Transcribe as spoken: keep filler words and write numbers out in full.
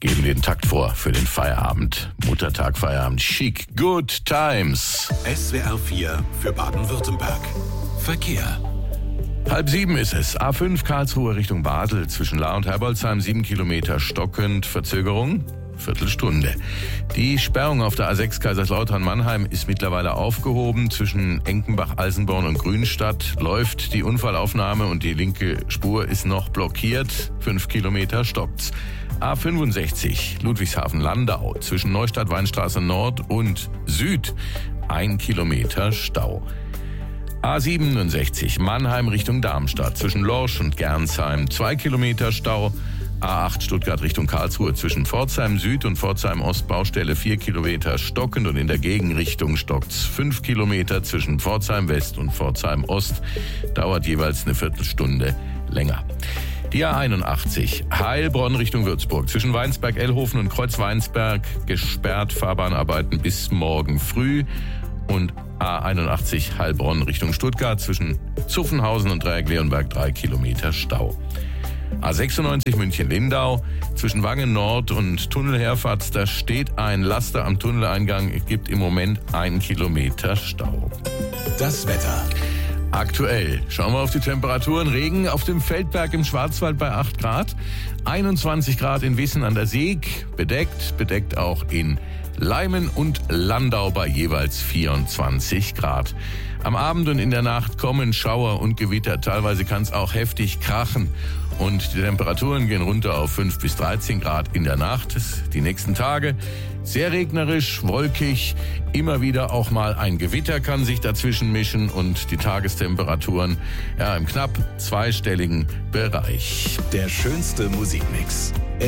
geben den Takt vor für den Feierabend. Muttertag, Feierabend, chic, good times. S W R vier für Baden-Württemberg. Verkehr. Halb sieben ist es. A fünf Karlsruhe Richtung Basel. Zwischen Lahr und Herbolzheim sieben Kilometer stockend. Verzögerung? Viertelstunde. Die Sperrung auf der A sechs Kaiserslautern-Mannheim ist mittlerweile aufgehoben. Zwischen Enkenbach, Alsenborn und Grünstadt läuft die Unfallaufnahme und die linke Spur ist noch blockiert. Fünf Kilometer stockt's. A fünfundsechzig Ludwigshafen-Landau. Zwischen Neustadt-Weinstraße Nord und Süd. Ein Kilometer Stau. A siebenundsechzig Mannheim Richtung Darmstadt. Zwischen Lorsch und Gernsheim. Zwei Kilometer Stau. A acht Stuttgart Richtung Karlsruhe. Zwischen Pforzheim Süd und Pforzheim Ost Baustelle vier Kilometer stockend und in der Gegenrichtung stockt's fünf Kilometer. Zwischen Pforzheim West und Pforzheim Ost dauert jeweils eine Viertelstunde länger. Die A einundachtzig Heilbronn Richtung Würzburg. Zwischen Weinsberg-Ellhofen und Kreuz-Weinsberg gesperrt. Fahrbahnarbeiten bis morgen früh. Und A einundachtzig Heilbronn Richtung Stuttgart. Zwischen Zuffenhausen und Dreieck-Leonberg drei Kilometer Stau. A sechsundneunzig München-Lindau. Zwischen Wangen Nord und Tunnelherfahrt. Da steht ein Laster am Tunneleingang. Es gibt im Moment einen Kilometer Stau. Das Wetter. Aktuell schauen wir auf die Temperaturen. Regen auf dem Feldberg im Schwarzwald bei acht Grad. einundzwanzig Grad in Wissen an der Sieg. Bedeckt, bedeckt auch in Leimen und Landau bei jeweils vierundzwanzig Grad. Am Abend und in der Nacht kommen Schauer und Gewitter. Teilweise kann es auch heftig krachen. Und die Temperaturen gehen runter auf fünf bis dreizehn Grad in der Nacht. Die nächsten Tage sehr regnerisch, wolkig. Immer wieder auch mal ein Gewitter kann sich dazwischen mischen. Und die Tagestemperaturen ja, im knapp zweistelligen Bereich. Der schönste Musikmix.